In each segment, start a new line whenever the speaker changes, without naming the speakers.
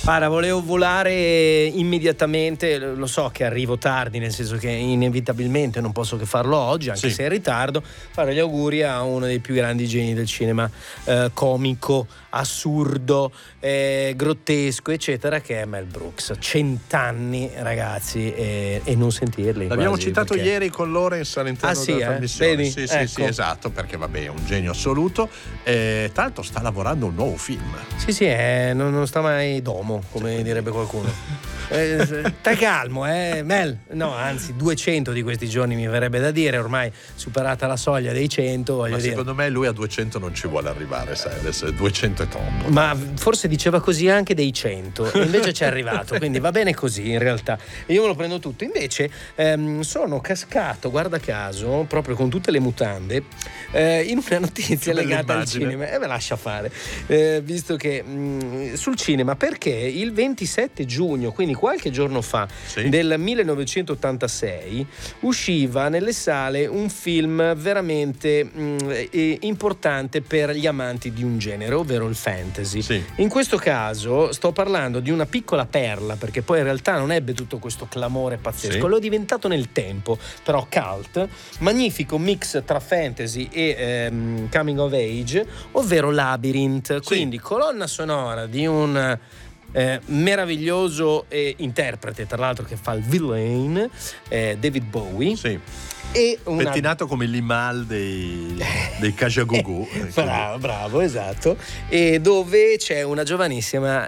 Guarda, volevo volare immediatamente, lo so che arrivo tardi, nel senso che inevitabilmente non posso che farlo oggi, anche se è in ritardo, fare gli auguri a uno dei più grandi geni del cinema comico, assurdo, grottesco, eccetera, che è Mel Brooks. 100 anni, ragazzi, e non sentirli.
L'abbiamo
quasi,
citato
perché...
ieri con Lorenz all'interno della trasmissione.
Vedi?
Sì,
Ecco.
sì, esatto, perché vabbè, è un genio assoluto. Tra l'altro sta lavorando un nuovo film.
Sì, non sta mai domo, come direbbe qualcuno. Stai calmo, Mel. No, anzi, 200 di questi giorni mi verrebbe da dire, ormai superata la soglia dei 100, voglio
Ma
dire.
secondo me lui a 200 non ci vuole arrivare, sai, adesso 200 è troppo.
Ma forse diceva così anche dei 100, invece ci è arrivato, quindi va bene così in realtà. Io me lo prendo tutto. Invece sono cascato, guarda caso, proprio con tutte le mutande, in una notizia legata al cinema. E me lascia fare, visto che sul cinema, perché il 27 giugno, quindi qualche giorno fa, del 1986, usciva nelle sale un film veramente importante per gli amanti di un genere, ovvero il fantasy. In questo caso sto parlando di una piccola perla, perché poi in realtà non ebbe tutto questo clamore pazzesco, lo è diventato nel tempo, però cult, magnifico mix tra fantasy e coming of age, ovvero Labyrinth, quindi colonna sonora di un meraviglioso interprete, tra l'altro, che fa il villain, David Bowie, e
pettinato come l'Imal dei Kajagoogoo.
bravo, esatto, e dove c'è una giovanissima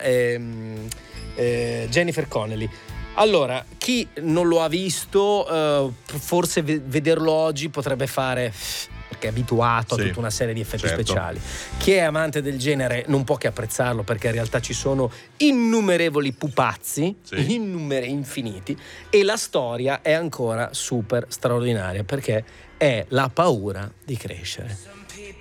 Jennifer Connelly. Allora, chi non lo ha visto, forse vederlo oggi potrebbe fare, perché è abituato a tutta una serie di effetti speciali. Chi è amante del genere non può che apprezzarlo, perché in realtà ci sono innumerevoli pupazzi, infiniti, e la storia è ancora super straordinaria, perché è la paura di crescere.